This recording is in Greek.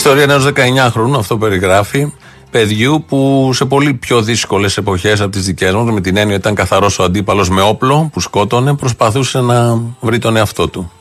ιστορία ενός 19χρονου, αυτό περιγράφει, παιδιού που σε πολύ πιο δύσκολες εποχές από τις δικές μας, με την έννοια ότι ήταν καθαρός ο αντίπαλος με όπλο που σκότωνε, προσπαθούσε να βρει τον εαυτό του.